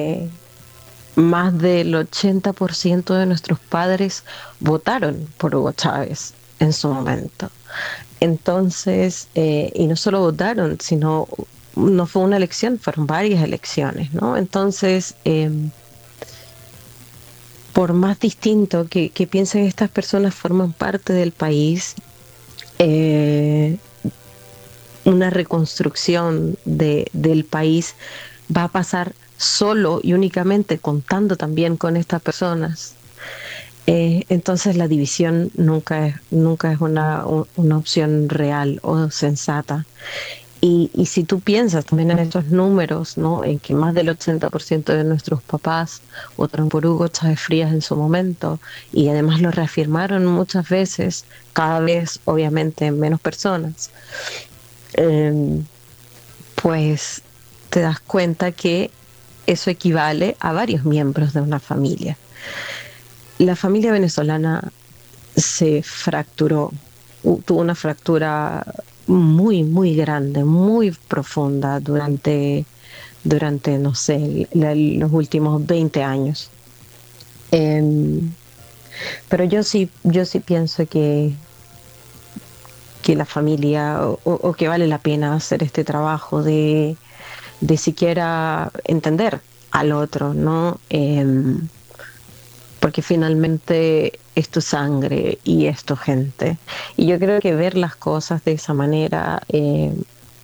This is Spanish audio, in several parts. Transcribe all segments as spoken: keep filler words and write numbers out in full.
más del ochenta por ciento de nuestros padres votaron por Hugo Chávez en su momento. Entonces, eh, y no solo votaron, sino no fue una elección, fueron varias elecciones, ¿no? Entonces, eh, por más distinto que, que piensen estas personas forman parte del país, eh, una reconstrucción de, del país va a pasar solo y únicamente contando también con estas personas. Eh, entonces la división nunca es, nunca es una, una opción real o sensata. Y, y si tú piensas también en estos números, ¿no? En que más del ochenta por ciento de nuestros papás votaron por Hugo Chávez Frías en su momento y además lo reafirmaron muchas veces, cada vez obviamente menos personas, eh, pues te das cuenta que eso equivale a varios miembros de una familia. La familia venezolana se fracturó, tuvo una fractura muy, muy grande, muy profunda durante, durante no sé, la- los últimos veinte años. Em, pero yo sí, yo sí pienso que, que la familia o, o que vale la pena hacer este trabajo de, de siquiera entender al otro, ¿no? Em, porque finalmente es tu sangre y es tu gente. Y yo creo que ver las cosas de esa manera eh,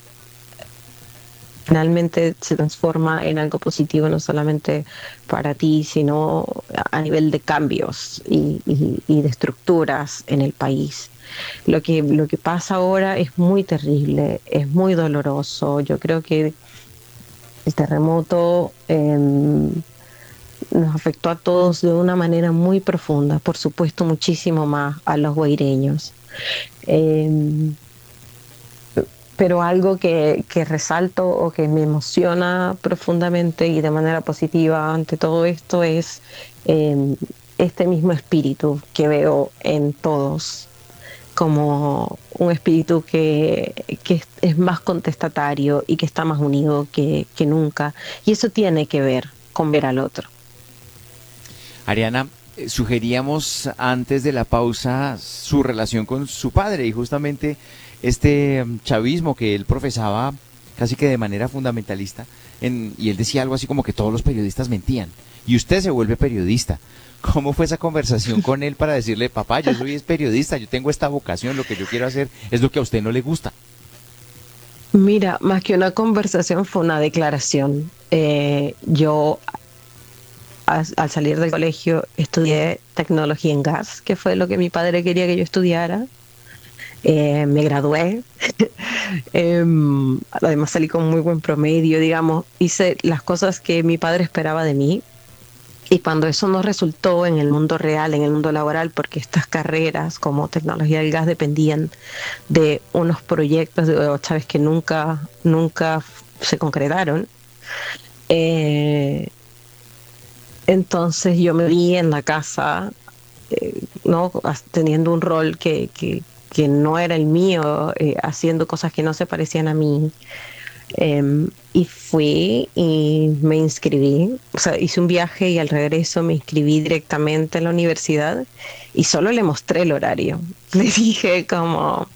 finalmente se transforma en algo positivo, no solamente para ti, sino a nivel de cambios y, y, y de estructuras en el país. Lo que, lo que pasa ahora es muy terrible, es muy doloroso. Yo creo que el terremoto eh, nos afectó a todos de una manera muy profunda, por supuesto muchísimo más a los guaireños. Eh, pero algo que, que resalto o que me emociona profundamente y de manera positiva ante todo esto es eh, este mismo espíritu que veo en todos, como un espíritu que, que es, es más contestatario y que está más unido que, que nunca. Y eso tiene que ver con ver al otro. Ariana, eh, sugeríamos antes de la pausa su relación con su padre y justamente este mm, chavismo que él profesaba casi que de manera fundamentalista en- y él decía algo así como que todos los periodistas mentían y usted se vuelve periodista. ¿Cómo fue esa conversación con él para decirle, papá, yo soy es periodista, yo tengo esta vocación, lo que yo quiero hacer es lo que a usted no le gusta? Mira, más que una conversación fue una declaración. Eh, yo a- al salir del colegio estudié tecnología en gas, que fue lo que mi padre quería que yo estudiara. Eh, me gradué. Em, además salí con muy buen promedio, digamos. Hice las cosas que mi padre esperaba de mí. Y cuando eso no resultó en el mundo real, en el mundo laboral, porque estas carreras como tecnología del gas dependían de unos proyectos de Hugo Chávez que nunca, nunca se concretaron, eh, entonces yo me vi en la casa, eh, ¿no? As- teniendo un rol que, que, que no era el mío, eh, haciendo cosas que no se parecían a mí. Em, y fui y me inscribí, o sea, hice un viaje y al regreso me inscribí directamente en la universidad y solo le mostré el horario. Le dije como,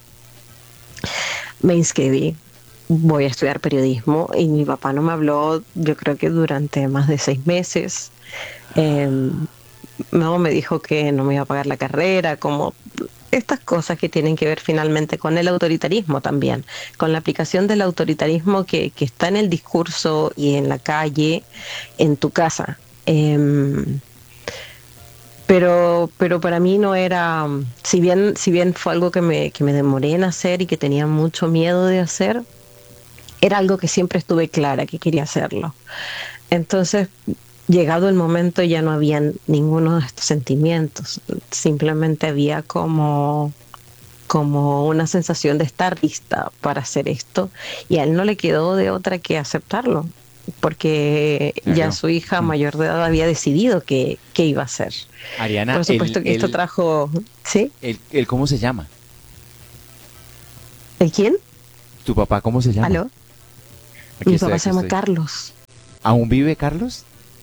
me inscribí, voy a estudiar periodismo y mi papá no me habló, yo creo que durante más de seis meses. Em, no, me dijo que no me iba a pagar la carrera, como estas cosas que tienen que ver finalmente con el autoritarismo también, con la aplicación del autoritarismo que, que está en el discurso y en la calle, en tu casa. Em, pero, pero para mí no era, si bien, si bien fue algo que me, que me demoré en hacer y que tenía mucho miedo de hacer, era algo que siempre estuve clara que quería hacerlo. Entonces, llegado el momento ya no había ninguno de estos sentimientos, simplemente había como, como una sensación de estar lista para hacer esto y a él no le quedó de otra que aceptarlo, porque ya Claro. su hija Mm. mayor de edad había decidido qué, qué iba a hacer. Ariana, Por él, supuesto que esto él, trajo, ¿sí? él, él, ¿cómo se llama? ¿El quién? ¿Tu papá cómo se llama? ¿Aló? Aquí Mi estoy, papá se aquí llama estoy. Carlos. ¿Aún vive Carlos?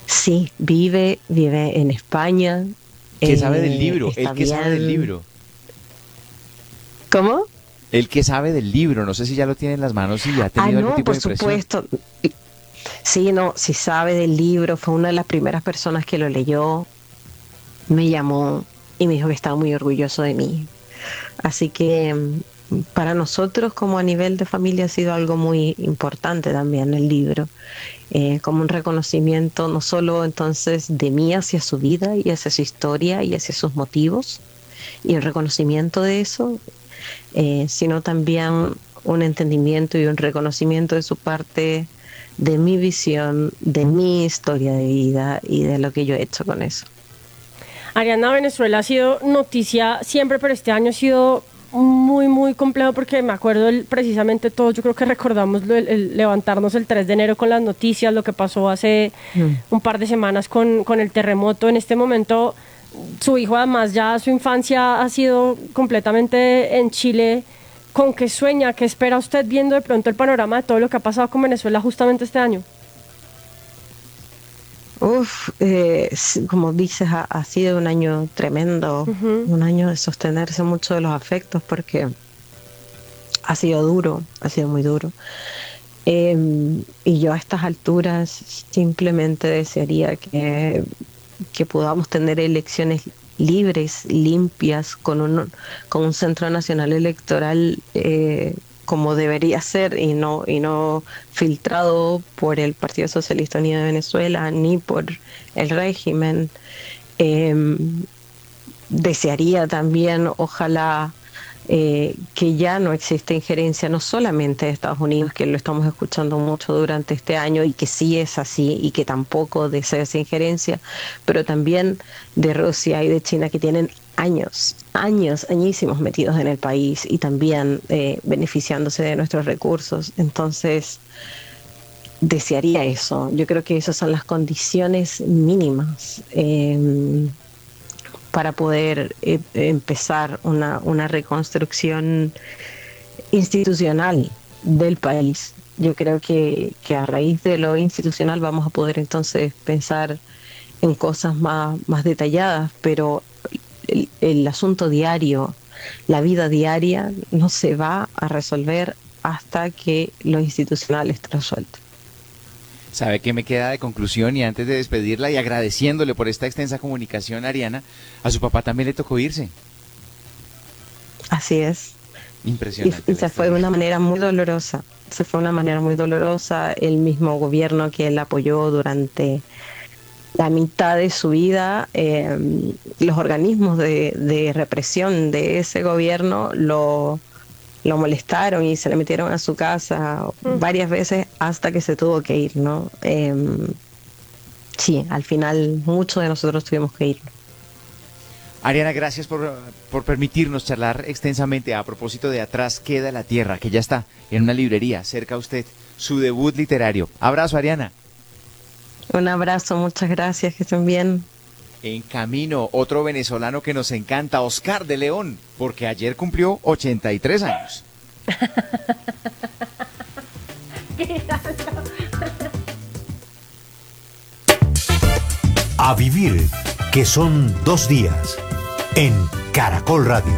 Sí, vive, vive en España. ¿Qué sabe del eh, libro? está ¿El que sabe del bien. libro? ¿Cómo? El que sabe del libro, no sé si ya lo tiene en las manos y ha Ah, tenido algún no, tipo por de impresión. supuesto. Sí, no, si sabe del libro, fue una de las primeras personas que lo leyó, me llamó y me dijo que estaba muy orgulloso de mí. Así que mm, para nosotros como a nivel de familia ha sido algo muy importante también el libro, eh, como un reconocimiento no solo entonces de mí hacia su vida y hacia su historia y hacia sus motivos y el reconocimiento de eso, eh, sino también un entendimiento y un reconocimiento de su parte de mi visión, de mi historia de vida y de lo que yo he hecho con eso. Ariana, Venezuela ha sido noticia siempre, pero este año ha sido muy, muy complejo porque me acuerdo el, precisamente todos, yo creo que recordamos lo, el, el levantarnos el tres de enero con las noticias, lo que pasó hace Mm. un par de semanas con, con el terremoto. En este momento, su hijo además ya su infancia ha sido completamente en Chile. ¿Con qué sueña? ¿Qué espera usted viendo de pronto el panorama de todo lo que ha pasado con Venezuela justamente este año? Uf, eh, sí, como dices, ha, ha sido un año tremendo, Ujú. un año de sostenerse mucho de los afectos porque ha sido duro, ha sido muy duro. Eh, y yo a estas alturas simplemente desearía que, que podamos tener elecciones libres, limpias, con un, con un Centro Nacional Electoral eh, como debería ser y no, y no filtrado por el Partido Socialista Unido de Venezuela ni por el régimen. Eh, Desearía también, ojalá, eh, que ya no existe injerencia no solamente de Estados Unidos, que lo estamos escuchando mucho durante este año y que sí es así y que tampoco desea esa injerencia, pero también de Rusia y de China que tienen años, años, añísimos metidos en el país y también eh, beneficiándose de nuestros recursos. Entonces, desearía eso. Yo creo que esas son las condiciones mínimas. Eh, para poder eh, empezar una, una reconstrucción institucional del país. Yo creo que, que a raíz de lo institucional vamos a poder entonces pensar en cosas más, más detalladas, pero el, el asunto diario, la vida diaria, no se va a resolver hasta que lo institucional esté resuelto. ¿Sabe qué me queda de conclusión? Y antes de despedirla y agradeciéndole por esta extensa comunicación, Ariana, a su papá también le tocó irse. Así es. Impresionante Y, y la se fue de historia. una manera muy dolorosa. Se fue de una manera muy dolorosa. El mismo gobierno que él apoyó durante la mitad de su vida, eh, los organismos de, de represión de ese gobierno lo, lo molestaron y se le metieron a su casa Mm. varias veces hasta que se tuvo que ir, ¿no? Eh, sí, al final muchos de nosotros tuvimos que ir. Ariana, gracias por, por permitirnos charlar extensamente a propósito de Atrás queda la tierra, que ya está en una librería cerca a usted, su debut literario. Abrazo, Ariana. Un abrazo, muchas gracias, que estén bien. En camino, otro venezolano que nos encanta, Oscar de León, porque ayer cumplió ochenta y tres años. A vivir, que son dos días, en Caracol Radio.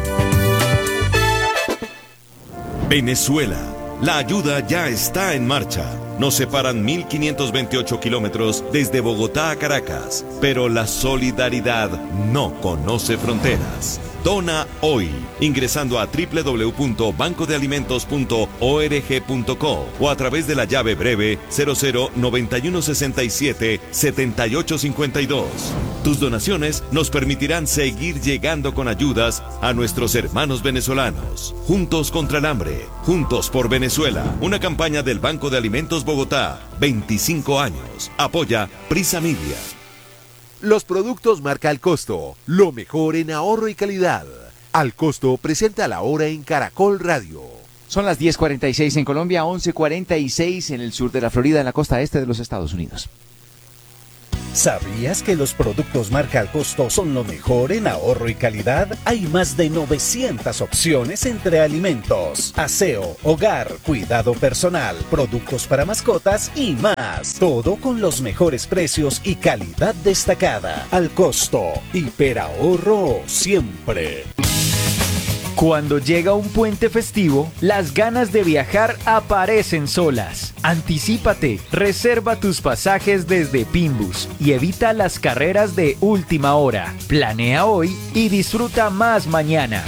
Venezuela. La ayuda ya está en marcha. Nos separan mil quinientos veintiocho kilómetros desde Bogotá a Caracas, pero la solidaridad no conoce fronteras. Dona hoy, ingresando a doble u doble u doble u punto banco de alimentos punto org punto co o a través de la llave breve cero cero noventa y uno sesenta y siete setenta y ocho cincuenta y dos. Tus donaciones nos permitirán seguir llegando con ayudas a nuestros hermanos venezolanos. Juntos contra el hambre, juntos por Venezuela. Una campaña del Banco de Alimentos Bogotá. veinticinco años. Apoya Prisa Media. Los productos marca Al Costo, lo mejor en ahorro y calidad. Al Costo presenta la hora en Caracol Radio. Son las diez cuarenta y seis en Colombia, once cuarenta y seis en el sur de la Florida, en la costa este de los Estados Unidos. ¿Sabías que los productos marca al costo son lo mejor en ahorro y calidad? Hay más de novecientas opciones entre alimentos, aseo, hogar, cuidado personal, productos para mascotas y más. Todo con los mejores precios y calidad destacada. Al costo, hiperahorro siempre. Cuando llega un puente festivo, las ganas de viajar aparecen solas. Anticípate, reserva tus pasajes desde Pinbus y evita las carreras de última hora. Planea hoy y disfruta más mañana.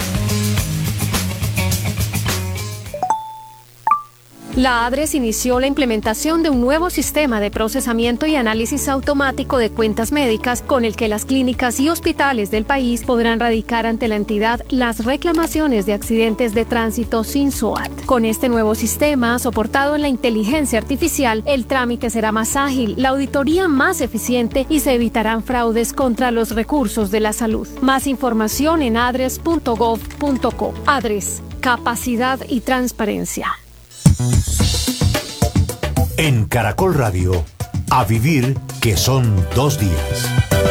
La ADRES inició la implementación de un nuevo sistema de procesamiento y análisis automático de cuentas médicas con el que las clínicas y hospitales del país podrán radicar ante la entidad las reclamaciones de accidentes de tránsito sin S O A T. Con este nuevo sistema, soportado en la inteligencia artificial, el trámite será más ágil, la auditoría más eficiente y se evitarán fraudes contra los recursos de la salud. Más información en adres punto gov punto co. ADRES, capacidad y transparencia. En Caracol Radio, a vivir que son dos días.